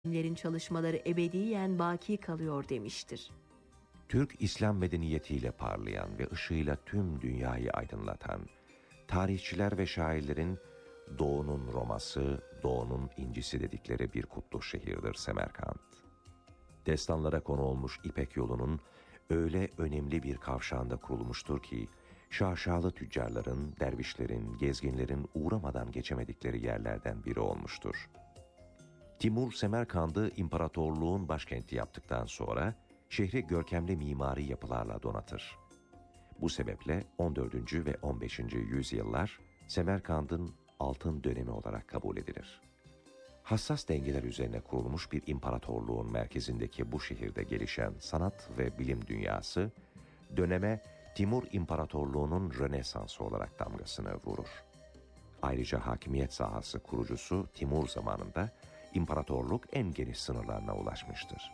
alimlerin çalışmaları ebediyen baki kalıyor demiştir. Türk İslam medeniyetiyle parlayan ve ışığıyla tüm dünyayı aydınlatan, tarihçiler ve şairlerin Doğu'nun Roma'sı, Doğu'nun incisi dedikleri bir kutlu şehirdir Semerkant. Destanlara konu olmuş İpek yolunun öyle önemli bir kavşağında kurulmuştur ki, şaşalı tüccarların, dervişlerin, gezginlerin uğramadan geçemedikleri yerlerden biri olmuştur. Timur, Semerkand'ı imparatorluğun başkenti yaptıktan sonra, şehri görkemli mimari yapılarla donatır. Bu sebeple 14. ve 15. yüzyıllar Semerkand'ın altın dönemi olarak kabul edilir. Hassas dengeler üzerine kurulmuş bir imparatorluğun merkezindeki bu şehirde gelişen sanat ve bilim dünyası, döneme Timur İmparatorluğu'nun Rönesansı olarak damgasını vurur. Ayrıca hakimiyet sahası kurucusu Timur zamanında imparatorluk en geniş sınırlarına ulaşmıştır.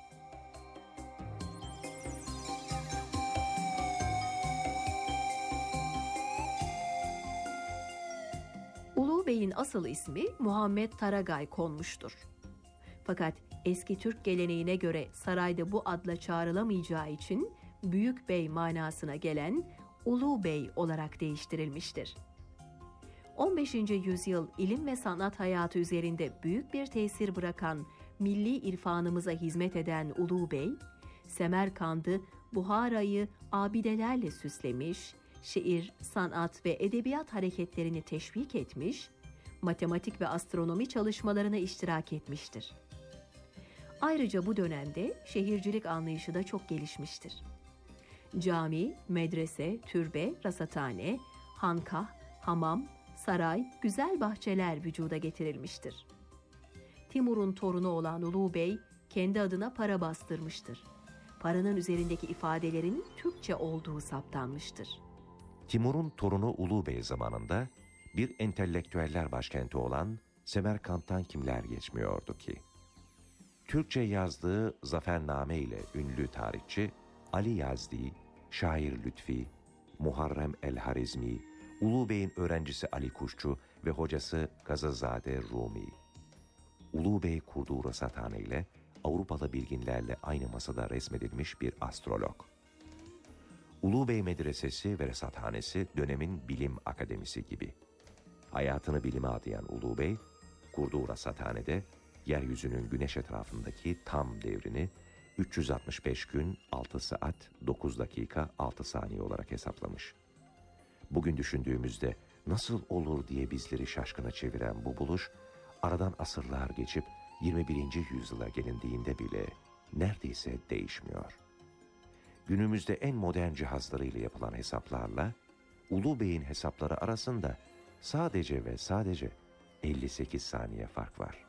Ulu Bey'in asıl ismi Muhammed Taragay konmuştur. Fakat eski Türk geleneğine göre sarayda bu adla çağrılamayacağı için Büyük Bey manasına gelen Ulu Bey olarak değiştirilmiştir. 15. yüzyıl ilim ve sanat hayatı üzerinde büyük bir tesir bırakan milli irfanımıza hizmet eden Ulu Bey, Semerkand'ı, Buhara'yı abidelerle süslemiş, şiir, sanat ve edebiyat hareketlerini teşvik etmiş, matematik ve astronomi çalışmalarına iştirak etmiştir. Ayrıca bu dönemde şehircilik anlayışı da çok gelişmiştir. Cami, medrese, türbe, rasathane, hankah, hamam, saray, güzel bahçeler vücuda getirilmiştir. Timur'un torunu olan Ulu Bey, kendi adına para bastırmıştır. Paranın üzerindeki ifadelerin Türkçe olduğu saptanmıştır. Timur'un torunu Ulu Bey zamanında bir entelektüeller başkenti olan Semerkant'tan kimler geçmiyordu ki? Türkçe yazdığı Zafername ile ünlü tarihçi Ali Yazdi, şair Lütfi, Muharrem el-Harizmi, Ulu Bey'in öğrencisi Ali Kuşçu ve hocası Gazazade Rumi. Ulu Bey kurduğu rasathane ile Avrupalı bilginlerle aynı masada resmedilmiş bir astrolog. Ulu Bey Medresesi ve Rasathanesi dönemin bilim akademisi gibi. Hayatını bilime adayan Ulu Bey, kurduğu rasathanede yeryüzünün güneş etrafındaki tam devrini 365 gün 6 saat 9 dakika 6 saniye olarak hesaplamış. Bugün düşündüğümüzde nasıl olur diye bizleri şaşkına çeviren bu buluş, aradan asırlar geçip 21. yüzyıla gelindiğinde bile neredeyse değişmiyor. Günümüzde en modern cihazlarıyla yapılan hesaplarla Ulu Bey'in hesapları arasında sadece ve sadece 58 saniye fark var.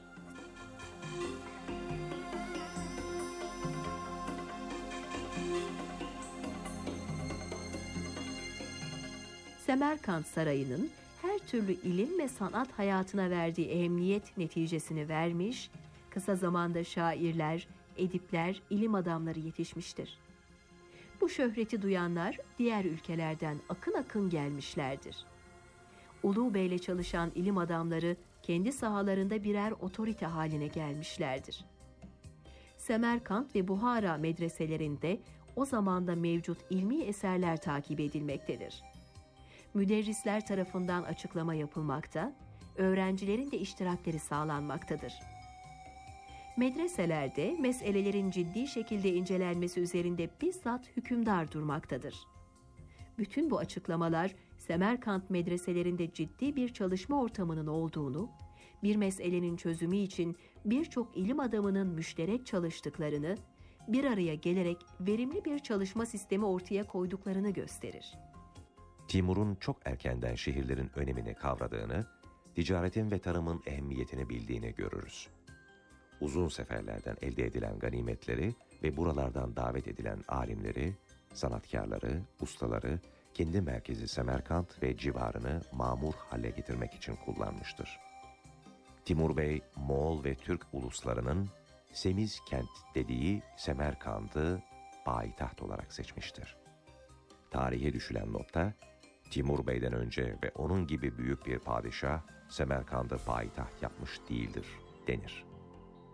Semerkant Sarayı'nın her türlü ilim ve sanat hayatına verdiği ehemmiyet neticesini vermiş, kısa zamanda şairler, edipler, ilim adamları yetişmiştir. Bu şöhreti duyanlar diğer ülkelerden akın akın gelmişlerdir. Ulu Bey'le çalışan ilim adamları kendi sahalarında birer otorite haline gelmişlerdir. Semerkant ve Buhara medreselerinde o zamanda mevcut ilmi eserler takip edilmektedir. Müderrisler tarafından açıklama yapılmakta, öğrencilerin de iştirakleri sağlanmaktadır. Medreselerde meselelerin ciddi şekilde incelenmesi üzerinde bizzat hükümdar durmaktadır. Bütün bu açıklamalar Semerkant medreselerinde ciddi bir çalışma ortamının olduğunu, bir meselenin çözümü için birçok ilim adamının müşterek çalıştıklarını, bir araya gelerek verimli bir çalışma sistemi ortaya koyduklarını gösterir. Timur'un çok erkenden şehirlerin önemini kavradığını, ticaretin ve tarımın ehemmiyetini bildiğini görürüz. Uzun seferlerden elde edilen ganimetleri ve buralardan davet edilen alimleri, sanatkarları, ustaları, kendi merkezi Semerkant ve civarını mamur hale getirmek için kullanmıştır. Timur Bey, Moğol ve Türk uluslarının Semizkent dediği Semerkant'ı payitaht olarak seçmiştir. Tarihe düşülen notta, Timur Bey'den önce ve onun gibi büyük bir padişah Semerkant'ı payitaht yapmış değildir denir.